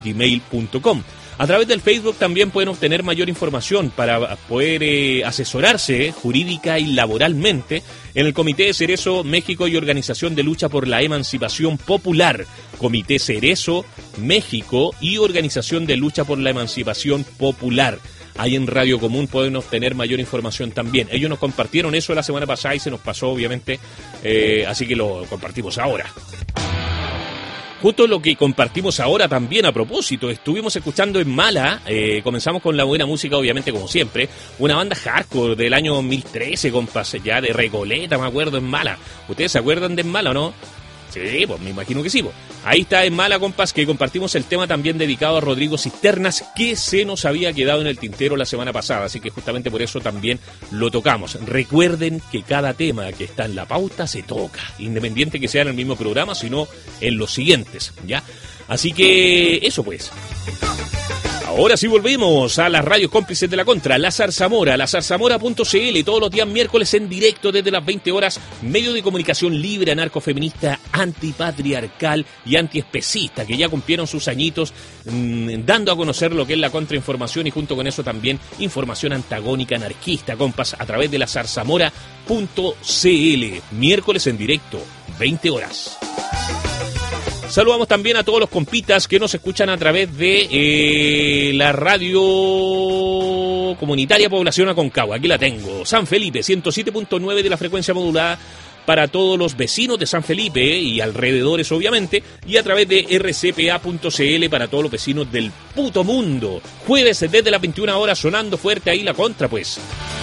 gmail.com. A través del Facebook también pueden obtener mayor información para poder asesorarse jurídica y laboralmente en el Comité de Cerezo México y Organización de Lucha por la Emancipación Popular. Comité Cerezo México y Organización de Lucha por la Emancipación Popular. Ahí en Radio Común pueden obtener mayor información también. Ellos nos compartieron eso la semana pasada y se nos pasó obviamente, así que lo compartimos ahora. Justo lo que compartimos ahora también a propósito, estuvimos escuchando en Mala, comenzamos con la buena música obviamente como siempre, una banda hardcore del año 2013, compas, ya de Recoleta, me acuerdo, en Mala. ¿Ustedes se acuerdan de en Mala o no? Sí, pues me imagino que sí. Pues. Ahí está en Mala, compas, que compartimos el tema también dedicado a Rodrigo Cisternas, que se nos había quedado en el tintero la semana pasada, así que justamente por eso también lo tocamos. Recuerden que cada tema que está en la pauta se toca, independiente que sea en el mismo programa, sino en los siguientes, ¿ya? Así que eso pues. Ahora sí volvemos a las radios cómplices de la contra, La Zarzamora, lazarzamora.cl, todos los días miércoles en directo desde las 20 horas, medio de comunicación libre, anarcofeminista, antipatriarcal y antiespecista, que ya cumplieron sus añitos dando a conocer lo que es la contrainformación y junto con eso también información antagónica anarquista, compas, a través de lazarzamora.cl, miércoles en directo, 20 horas. Saludamos también a todos los compitas que nos escuchan a través de la radio comunitaria Población Aconcagua. Aquí la tengo. San Felipe, 107.9 de la frecuencia modulada para todos los vecinos de San Felipe y alrededores, obviamente. Y a través de rcpa.cl para todos los vecinos del puto mundo. Jueves desde las 21 horas sonando fuerte ahí la contra, pues.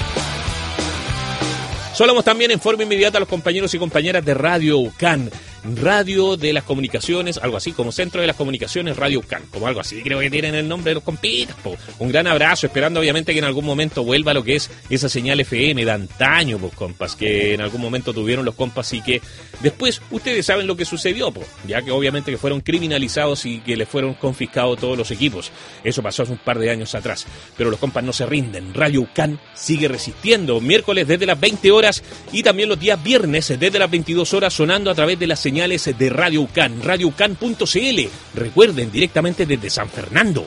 Saludamos también en forma inmediata a los compañeros y compañeras de Radio UCAN. Radio de las Comunicaciones, algo así, como Centro de las Comunicaciones, Radio UCAN, como algo así, creo que tienen el nombre de los compitas, po. Un gran abrazo, esperando obviamente que en algún momento vuelva lo que es esa señal FM de antaño, pues compas, que en algún momento tuvieron los compas y que después ustedes saben lo que sucedió, po, ya que obviamente que fueron criminalizados y que les fueron confiscados todos los equipos. Eso pasó hace un par de años atrás, pero los compas no se rinden. Radio UCAN sigue resistiendo, miércoles desde las 20 horas y también los días viernes desde las 22 horas sonando a través de las señales de Radio UCAN, radioucan.cl. Recuerden, directamente desde San Fernando.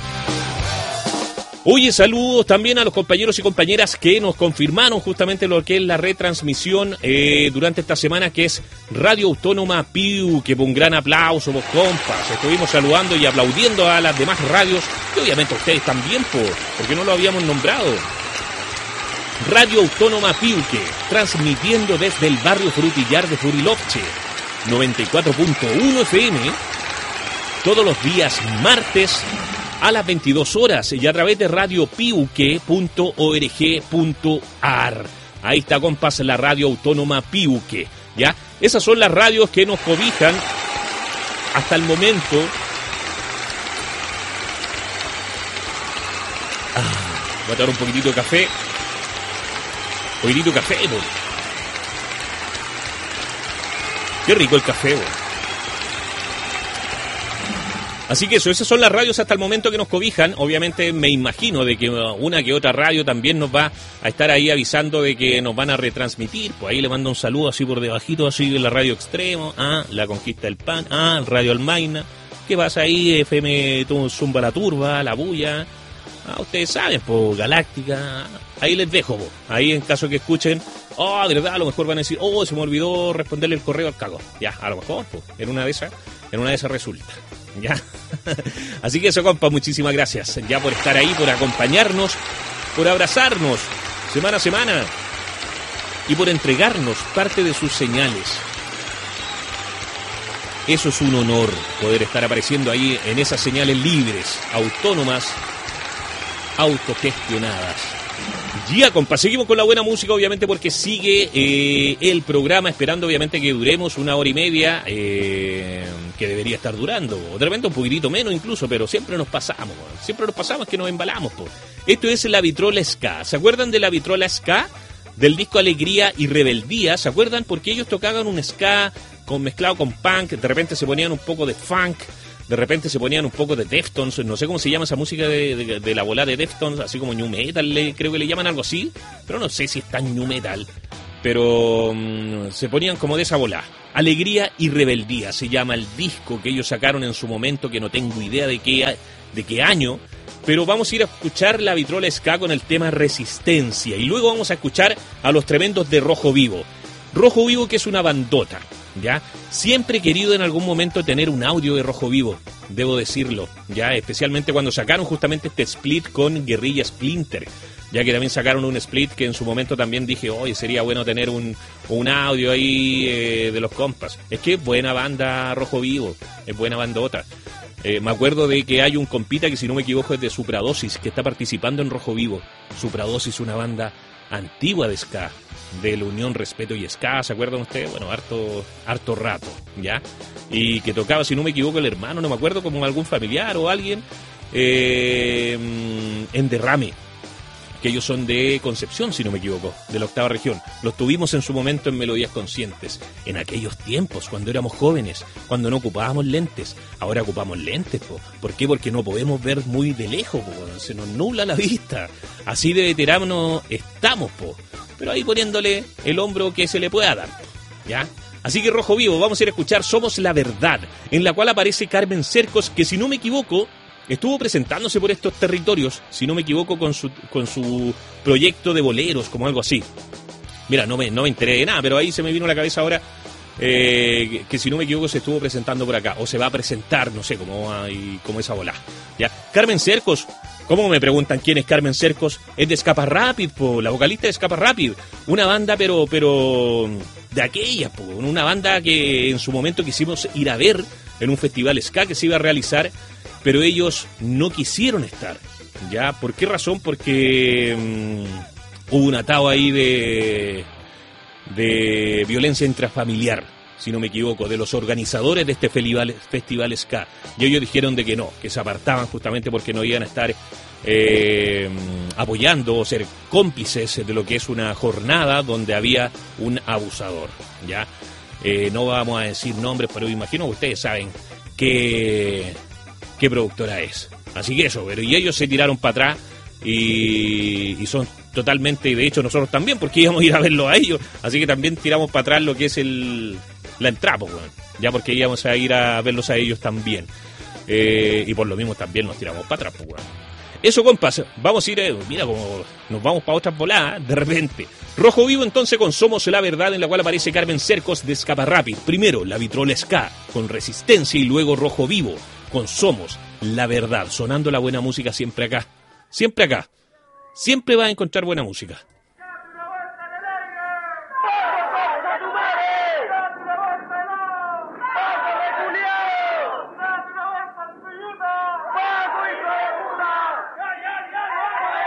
Oye, saludos también a los compañeros y compañeras que nos confirmaron justamente lo que es la retransmisión durante esta semana, que es Radio Autónoma Piu, que un gran aplauso, vos compas. Estuvimos saludando y aplaudiendo a las demás radios, y obviamente a ustedes también, porque no lo habíamos nombrado. Radio Autónoma Piuque, transmitiendo desde el barrio Frutillar de Furilovche, 94.1 FM, todos los días martes a las 22 horas y a través de radiopiuque.org.ar. Ahí está, compas, la Radio Autónoma Piuque, ¿ya? Esas son las radios que nos cobijan hasta el momento. Voy a tomar un poquitito de café. Poquitito café, bo. Qué rico el café, bo. Así que eso, esas son las radios hasta el momento que nos cobijan. Obviamente me imagino de que una que otra radio también nos va a estar ahí avisando de que nos van a retransmitir. Pues ahí le mando un saludo así por debajito, así de la Radio Extremo, La Conquista del Pan, Radio Almaina. ¿Qué pasa ahí? FM Zumba la Turba, La Bulla. Ustedes saben, pues Galáctica. Ahí les dejo, po. Ahí en caso que escuchen, de verdad, a lo mejor van a decir, se me olvidó responderle el correo al cago. Ya, a lo mejor, pues, en una de esas resulta. Ya. Así que eso, compa, muchísimas gracias ya por estar ahí, por acompañarnos, por abrazarnos semana a semana y por entregarnos parte de sus señales. Eso es un honor, poder estar apareciendo ahí en esas señales libres, autónomas, autogestionadas. Ya, compa, seguimos con la buena música, obviamente, porque sigue el programa, esperando, obviamente, que duremos 1 hora y media, que debería estar durando, o de repente un poquitito menos incluso, pero siempre nos pasamos que nos embalamos, po. Esto es la Vitrola Ska. ¿Se acuerdan de la Vitrola Ska? Del disco Alegría y Rebeldía, ¿se acuerdan? Porque ellos tocaban un ska mezclado con punk, de repente se ponían un poco de funk, de repente se ponían un poco de Deftones, no sé cómo se llama esa música de la volada de Deftones, así como New Metal, creo que le llaman algo así, pero no sé si es tan New Metal. pero se ponían como de esa bola. Alegría y Rebeldía se llama el disco que ellos sacaron en su momento, que no tengo idea de qué año, pero vamos a ir a escuchar la Vitrola Ska con el tema Resistencia, y luego vamos a escuchar a los tremendos de Rojo Vivo. Rojo Vivo, que es una bandota, ¿ya? Siempre he querido en algún momento tener un audio de Rojo Vivo, debo decirlo, ¿ya? Especialmente cuando sacaron justamente este split con Guerrilla Splinter, ya que también sacaron un split que en su momento también dije, oye, sería bueno tener un audio ahí de los compas. Es que es buena banda Rojo Vivo, es buena bandota. Me acuerdo de que hay un compita que, si no me equivoco, es de Supradosis, que está participando en Rojo Vivo. Supradosis, una banda antigua de ska, de la Unión Respeto y Ska, ¿se acuerdan ustedes? Bueno, harto rato, ¿ya? Y que tocaba, si no me equivoco, el hermano, no me acuerdo, como algún familiar o alguien, en Derrame, que ellos son de Concepción, si no me equivoco, de la 8ª región. Los tuvimos en su momento en Melodías Conscientes, en aquellos tiempos, cuando éramos jóvenes, cuando no ocupábamos lentes. Ahora ocupamos lentes, po. ¿Por qué? Porque no podemos ver muy de lejos, po. Se nos nubla la vista. Así de veteranos estamos, po. Pero ahí poniéndole el hombro que se le pueda dar, po. ¿Ya? Así que Rojo Vivo, vamos a ir a escuchar Somos la Verdad, en la cual aparece Carmen Cercos, que, si no me equivoco, estuvo presentándose por estos territorios, si no me equivoco, con su proyecto de boleros, como algo así. Mira, no me enteré de nada, pero ahí se me vino a la cabeza ahora que, si no me equivoco, se estuvo presentando por acá, o se va a presentar, no sé, como esa bola. ¿Ya? Carmen Cercos, ¿cómo me preguntan quién es Carmen Cercos? Es de Escapa Rápid, po, la vocalista de Escapa Rápid, una banda pero de aquella, po, una banda que en su momento quisimos ir a ver en un festival ska que se iba a realizar, pero ellos no quisieron estar, ¿ya? ¿Por qué razón? Porque hubo un atado ahí de violencia intrafamiliar, si no me equivoco, de los organizadores de este festival ska. Y ellos dijeron de que no, que se apartaban justamente porque no iban a estar apoyando o ser cómplices de lo que es una jornada donde había un abusador, ¿ya? No vamos a decir nombres, pero imagino que ustedes saben qué productora es. Así que eso, pero y ellos se tiraron para atrás y son totalmente, de hecho nosotros también, porque íbamos a ir a verlo a ellos, así que también tiramos para atrás lo que es la entrada, pues, bueno, ya porque íbamos a ir a verlos a ellos también, y por lo mismo también nos tiramos para atrás, pues, bueno. Eso, compas, vamos a ir, mira como nos vamos para otras voladas de repente. Rojo Vivo entonces con Somos la Verdad, en la cual aparece Carmen Cercos de Escapa Rápid. Primero la Vitrola Ska con Resistencia, y luego Rojo Vivo con Somos la Verdad, sonando la buena música siempre acá. Siempre acá. Siempre vas a encontrar buena música.